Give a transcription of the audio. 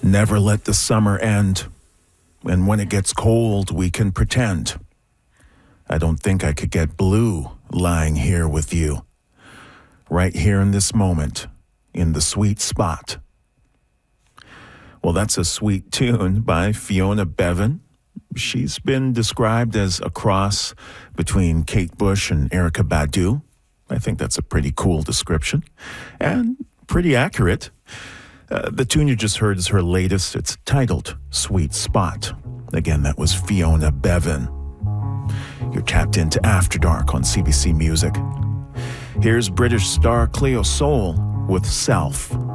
Never let the summer end. And when it gets cold, we can pretend. I don't think I could get blue lying here with you. Right here in this moment, in the sweet spot. Well, that's a sweet tune by Fiona Bevan. She's been described as a cross between Kate Bush and Erykah Badu. I think that's a pretty cool description and pretty accurate. The tune you just heard is her latest. It's titled Sweet Spot. Again, that was Fiona Bevan. You're tapped into After Dark on CBC Music. Here's British star Cleo Sol with Self.